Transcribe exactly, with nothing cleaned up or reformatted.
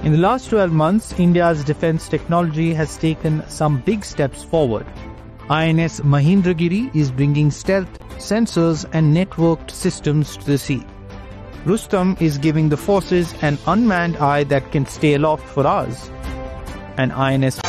In the last twelve months, India's defense technology has taken some big steps forward. I N S Mahendragiri is bringing stealth, sensors and networked systems to the sea. Rustam is giving the forces an unmanned eye that can stay aloft for hours. And I N S